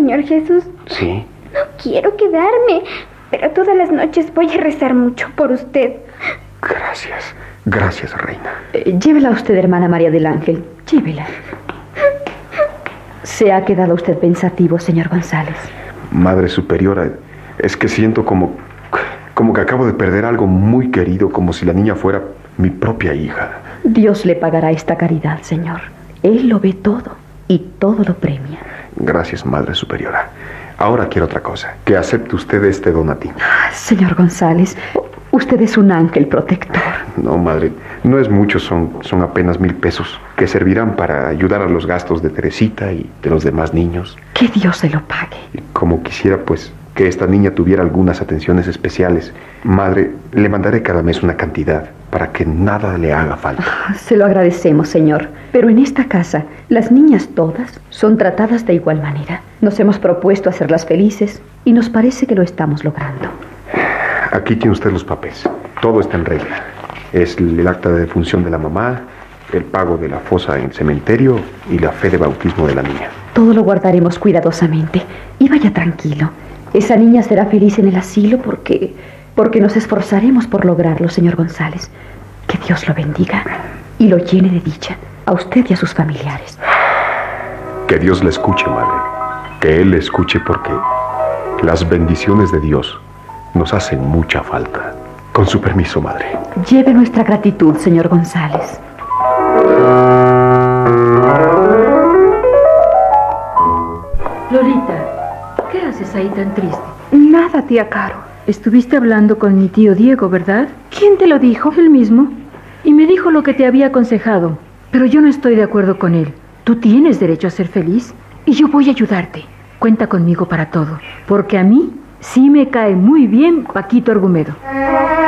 Señor Jesús. Sí. No quiero quedarme, pero todas las noches voy a rezar mucho por usted. Gracias. Gracias, reina. Llévela usted, hermana María del Ángel. Llévela. ¿Se ha quedado usted pensativo, señor González? Madre Superiora, es que siento como que acabo de perder algo muy querido, como si la niña fuera mi propia hija. Dios le pagará esta caridad, señor. Él lo ve todo y todo lo premia. Gracias, Madre Superiora. Ahora quiero otra cosa, que acepte usted este donatín. Señor González, usted es un ángel protector. No, madre, no es mucho, son apenas 1,000 pesos, que servirán para ayudar a los gastos de Teresita y de los demás niños. Que Dios se lo pague. Y como quisiera, pues, que esta niña tuviera algunas atenciones especiales, madre, le mandaré cada mes una cantidad para que nada le haga falta. Se lo agradecemos, señor. Pero en esta casa, las niñas todas son tratadas de igual manera. Nos hemos propuesto hacerlas felices y nos parece que lo estamos logrando. Aquí tiene usted los papeles. Todo está en regla. Es el acta de defunción de la mamá, el pago de la fosa en el cementerio y la fe de bautismo de la niña. Todo lo guardaremos cuidadosamente. Y vaya tranquilo. Esa niña será feliz en el asilo porque nos esforzaremos por lograrlo, señor González. Que Dios lo bendiga y lo llene de dicha a usted y a sus familiares. Que Dios le escuche, madre. Que Él le escuche, porque las bendiciones de Dios nos hacen mucha falta. Con su permiso, madre. Lleve nuestra gratitud, señor González. Lolita, ¿qué haces ahí tan triste? Nada, tía Caro. Estuviste hablando con mi tío Diego, ¿verdad? ¿Quién te lo dijo? Él mismo. Y me dijo lo que te había aconsejado. Pero yo no estoy de acuerdo con él. Tú tienes derecho a ser feliz y yo voy a ayudarte. Cuenta conmigo para todo, porque a mí sí me cae muy bien Paquito Argumedo.